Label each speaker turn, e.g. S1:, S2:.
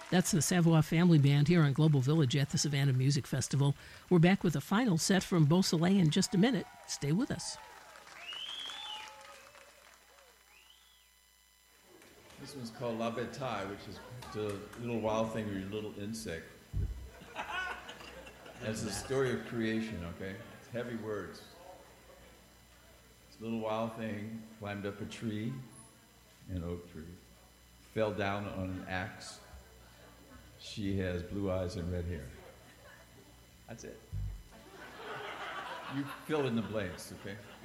S1: That's the Savoie Family Band here on Global Village at the Savannah Music Festival. We're back with a final set from Beausoleil in just a minute. Stay with us.
S2: This one's called La Bataille, which is the little wild thing or your little insect. It's the story of creation, okay? It's heavy words. This little wild thing climbed up a tree, an oak tree, fell down on an axe. She has blue eyes and red hair. That's it. You fill in the blanks, okay?